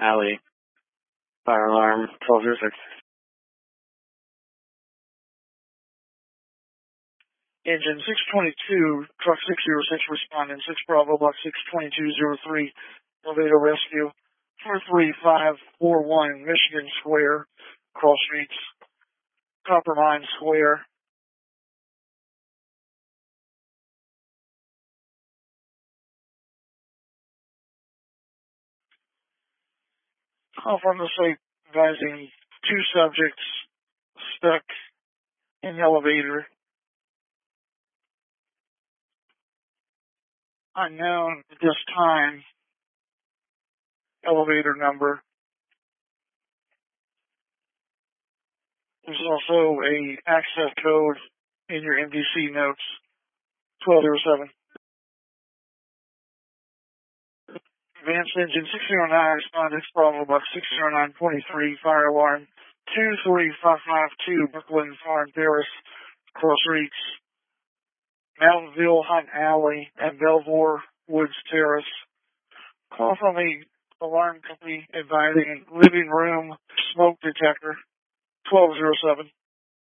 Alley. Fire alarm 1206. Engine 622, truck 606 responding, 6 Bravo, block 62203, elevator rescue, 43541, Michigan Square, Cross Streets, Coppermine Square. Call from the site advising 2 subjects stuck in the elevator. Unknown at this time. Elevator number. There's also a access code in your MDC notes. 1207. Advanced engine 609 responded Bravo Buck 60923 fire alarm 23552 Brooklyn Farm Terrace Cross Streets Mountainville Hunt Alley and Belvoir Woods Terrace. Call from the alarm company advising living room smoke detector 1207.